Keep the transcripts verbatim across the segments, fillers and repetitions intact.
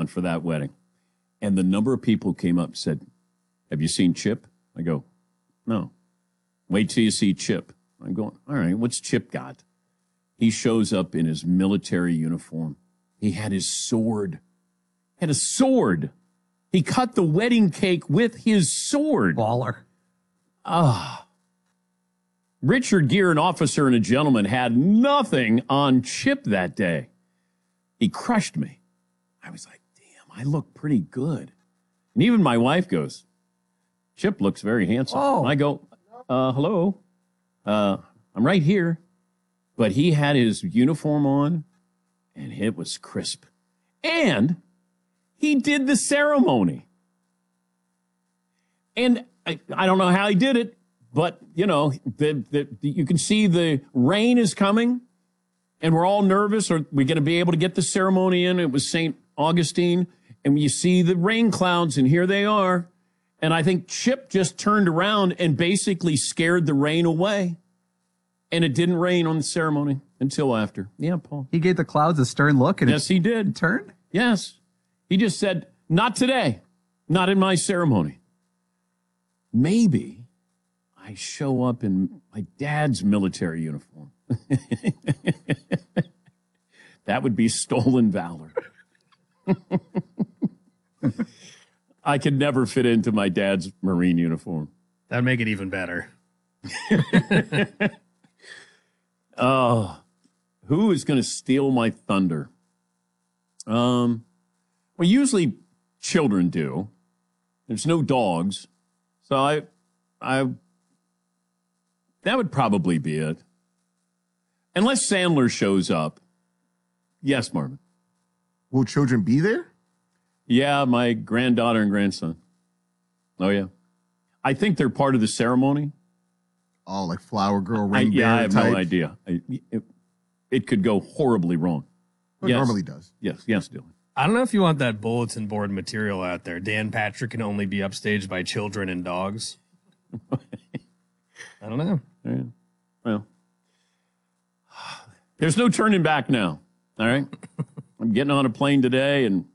on for that wedding. And the number of people who came up and said, have you seen Chip? I go, no. Wait till you see Chip. I'm going, all right, what's Chip got? He shows up in his military uniform. He had his sword. He had a sword. He cut the wedding cake with his sword. Baller. Ah. Richard Gere, an officer and a gentleman, had nothing on Chip that day. He crushed me. I was like, damn, I look pretty good. And even my wife goes, Chip looks very handsome. Oh. I go, uh, hello. Uh, I'm right here. But he had his uniform on, and it was crisp. And he did the ceremony. And I, I don't know how he did it, but, you know, the, the, the, you can see the rain is coming, and we're all nervous. Are we going to be able to get the ceremony in? It was Saint Augustine, and you see the rain clouds, and here they are. And I think Chip just turned around and basically scared the rain away. And it didn't rain on the ceremony until after. Yeah, Paul. He gave the clouds a stern look and yes, he did. Turned? Yes. He just said, not today. Not in my ceremony. Maybe I show up in my dad's military uniform. That would be stolen valor. I could never fit into my dad's Marine uniform. That'd make it even better. Oh, who is going to steal my thunder? Um, well, usually children do. There's no dogs. So I, I, that would probably be it. Unless Sandler shows up. Yes, Marvin. Will children be there? Yeah, my granddaughter and grandson. Oh, yeah. I think they're part of the ceremony. Oh, like Flower Girl, Ring I, yeah, Bearer I have type. no idea. I, it, it could go horribly wrong. It yes. normally does. Yes, yes, Dylan. I don't know if you want that bulletin board material out there. Dan Patrick can only be upstaged by children and dogs. I don't know. Yeah. Well, there's no turning back now. All right? I'm getting on a plane today, and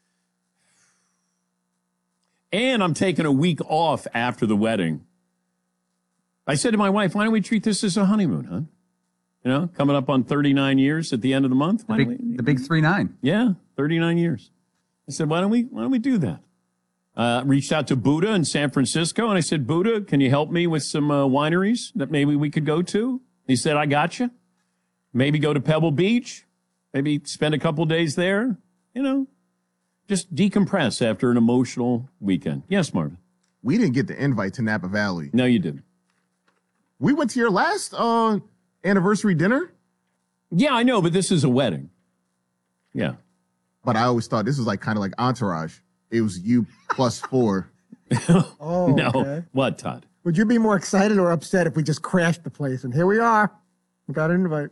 and I'm taking a week off after the wedding. I said to my wife, why don't we treat this as a honeymoon, huh? You know, coming up on thirty-nine years at the end of the month. The big, we, the big three nine. Yeah, thirty-nine years. I said, why don't we why don't we do that? Uh, reached out to Buddha in San Francisco, and I said, Buddha, can you help me with some uh, wineries that maybe we could go to? He said, I got you. Maybe go to Pebble Beach. Maybe spend a couple days there. You know, just decompress after an emotional weekend. Yes, Marvin. We didn't get the invite to Napa Valley. No, you didn't. We went to your last uh, anniversary dinner. Yeah, I know, but this is a wedding. Yeah. But I always thought this was like kind of like Entourage. It was you plus four. Oh, no. okay. What, Todd? Would you be more excited or upset if we just crashed the place? And here we are. We got an invite.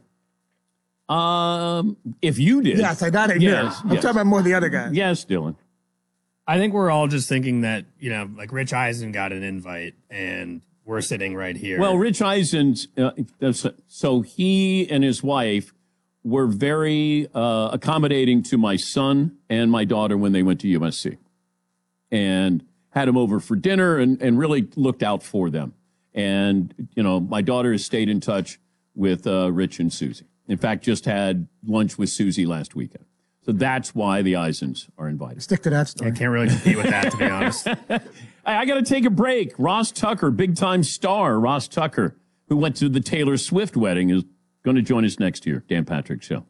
Um, if you did. Yes, I got it. Yes, Yeah. I'm yes. talking about more the other guys. Yes, Dylan. I think we're all just thinking that, you know, like Rich Eisen got an invite and we're sitting right here. Well, Rich Eisen's, uh, so he and his wife were very uh, accommodating to my son and my daughter when they went to U S C, and had them over for dinner and, and really looked out for them. And, you know, my daughter has stayed in touch with uh, Rich and Susie. In fact, just had lunch with Susie last weekend. So that's why the Eisens are invited. Stick to that story. I can't really compete with that, to be honest. I, I got to take a break. Ross Tucker, big-time star Ross Tucker, who went to the Taylor Swift wedding, is going to join us next year. Dan Patrick Show.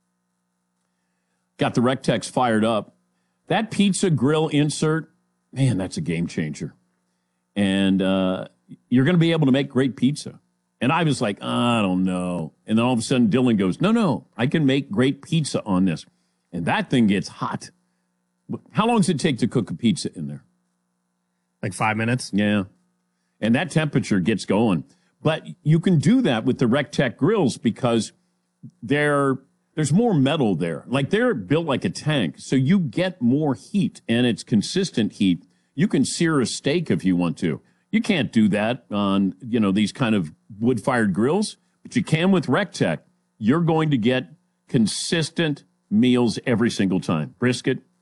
Got the Rectex fired up. That pizza grill insert, man, that's a game changer. And uh, you're going to be able to make great pizza. And I was like, I don't know. And then all of a sudden, Dylan goes, no, no, I can make great pizza on this. And that thing gets hot. How long does it take to cook a pizza in there? Like five minutes? Yeah. And that temperature gets going. But you can do that with the Rectech grills because they're, there's more metal there. Like they're built like a tank. So you get more heat, and it's consistent heat. You can sear a steak if you want to. You can't do that on, you know, these kind of wood-fired grills, but you can with Rectech. You're going to get consistent meals every single time. Brisket,